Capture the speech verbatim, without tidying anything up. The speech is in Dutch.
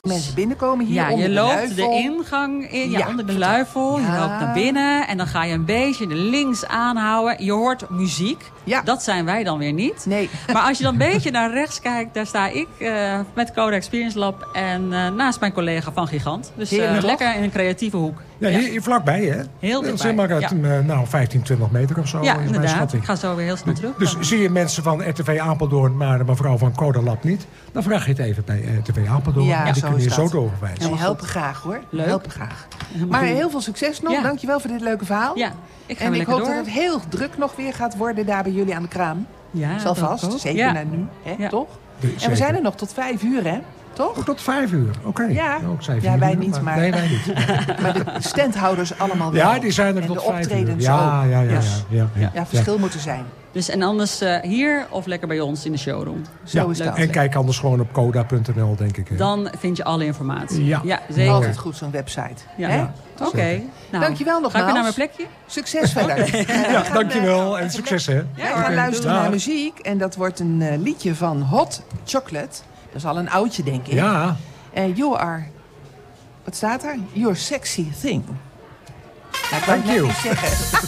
mensen binnenkomen hier Ja, onder je de loopt luifel. de ingang in, ja, Ja, onder de vertel. luifel. Je Ja. loopt naar binnen en dan ga je een beetje de links aanhouden. Je hoort muziek. Ja. Dat zijn wij dan weer niet. Nee. Maar als je dan een beetje naar rechts kijkt, daar sta ik uh, met Coda Experience Lab en uh, naast mijn collega van Gigant. Dus uh, Heerlijk. lekker in een creatieve hoek. Ja, hier, hier vlakbij, hè? Heel Dat is dichtbij, maar uit, ja. nou, vijftien, twintig meter of zo. Ja, is mijn inderdaad. schatting. Ik ga zo weer heel snel terug. Dus zie je mensen van R T V Apeldoorn, maar de mevrouw van Coda Lab niet, dan vraag je het even bij R T V Apeldoorn. Ja, en die zo kunnen je is zo dat. doorverwijzen. We helpen graag hoor. We Leuk. helpen graag. Helemaal Maar goed. heel veel succes nog. Ja. Dankjewel voor dit leuke verhaal. Ja, ik ga En weer ik lekker hoop door. dat het heel druk nog weer gaat worden daar bij jullie aan de kraam. Ja, Zal dat vast. ook. Zeker Ja. naar nu. Hè? Ja. Toch? De- En we zeker. zijn er nog tot vijf uur, hè? Toch? Oh, tot vijf uur, oké. Ja. Oh, ik zei Ja, vier wij uur, niet, maar- Nee, wij niet. Maar de standhouders allemaal wel. Ja, die zijn er en tot de vijf uur. optredens Ja, ook. ja, ja, ja, Dus, ja, ja, ja, verschil moet er zijn. Dus en anders uh, hier of lekker bij ons in de showroom. Zo Ja, is dat. En kijk anders gewoon op coda punt n l, denk ik. hè. Dan vind je alle informatie. Ja. ja zeker. Altijd goed, zo'n website. Ja. Hè? Ja. Oké. Zeker. Nou, Dankjewel Ga ik nogmaals. weer naar mijn plekje? Succes verder. En we Ja, gaan, dankjewel eh, en succes, hè. Wij hoor. gaan luisteren Dag. naar muziek. En dat wordt een uh, liedje van Hot Chocolate. Dat is al een oudje, denk ik. Ja. En you are... Wat staat er? Your sexy thing. Nou, ik wou het Thank net you. niet zeggen.